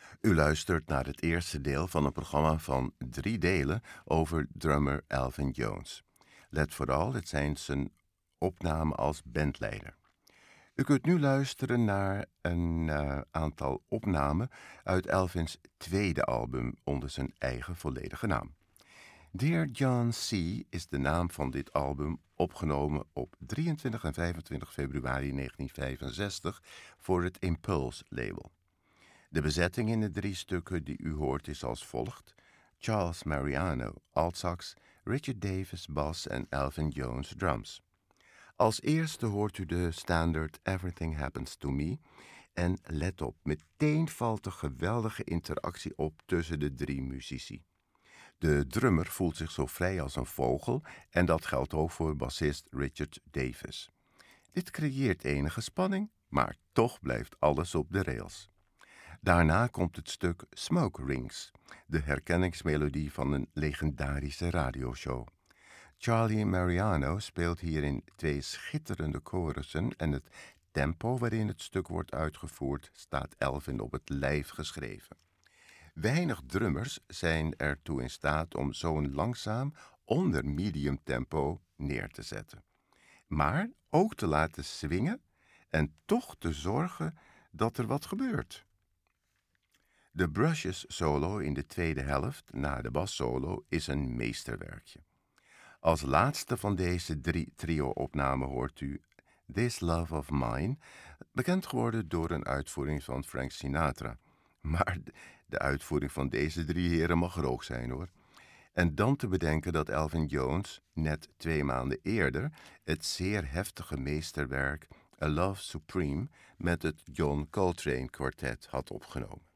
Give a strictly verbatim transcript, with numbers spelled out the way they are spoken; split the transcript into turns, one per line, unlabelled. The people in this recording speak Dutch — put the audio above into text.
U luistert naar het eerste deel van een programma van drie delen over drummer Elvin Jones. Let vooral, het zijn zijn opnamen als bandleider. U kunt nu luisteren naar een uh, aantal opnamen uit Elvins tweede album onder zijn eigen volledige naam. Dear John C. is de naam van dit album, opgenomen op drieëntwintig en vijfentwintig februari negentien vijfenzestig voor het Impulse label. De bezetting in de drie stukken die u hoort is als volgt: Charles Mariano, altsax, Richard Davis, bas en Elvin Jones, drums. Als eerste hoort u de standaard Everything Happens to Me en let op, meteen valt de geweldige interactie op tussen de drie muzici. De drummer voelt zich zo vrij als een vogel en dat geldt ook voor bassist Richard Davis. Dit creëert enige spanning, maar toch blijft alles op de rails. Daarna komt het stuk Smoke Rings, de herkenningsmelodie van een legendarische radioshow. Charlie Mariano speelt hierin twee schitterende chorussen en het tempo waarin het stuk wordt uitgevoerd staat Elvin op het lijf geschreven. Weinig drummers zijn ertoe in staat om zo'n langzaam onder medium tempo neer te zetten. Maar ook te laten swingen en toch te zorgen dat er wat gebeurt. De Brushes solo in de tweede helft na de bassolo is een meesterwerkje. Als laatste van deze drie trio-opnamen hoort u This Love of Mine, bekend geworden door een uitvoering van Frank Sinatra. Maar de uitvoering van deze drie heren mag er ook zijn, hoor. En dan te bedenken dat Elvin Jones net twee maanden eerder het zeer heftige meesterwerk A Love Supreme met het John Coltrane Quartet had opgenomen.